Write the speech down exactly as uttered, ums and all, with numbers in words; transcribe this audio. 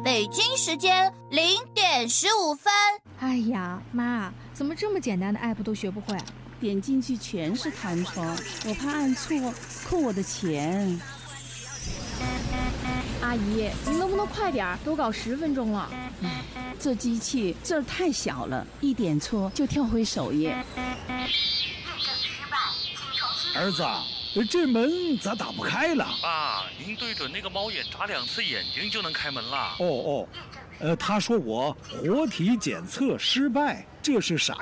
北京时间零点十五分。 哎呀，妈，怎么这么简单的 app 都学不会？ 点进去全是弹窗，我怕按错扣我的钱。 阿姨，您能不能快点？都搞十分钟了。 唉，这机器字儿太小了，一点错就跳回首页。 儿子，这门咋打不开了？ 爸，您对准那个猫眼眨两次眼睛就能开门了。 哦哦，呃，他说我活体检测失败，这是啥